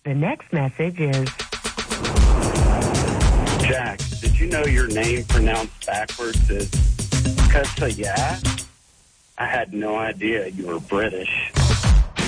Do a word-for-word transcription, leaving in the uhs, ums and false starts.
The next message is... Jack, did you know your name pronounced backwards is Kasaya? I had no idea you were British.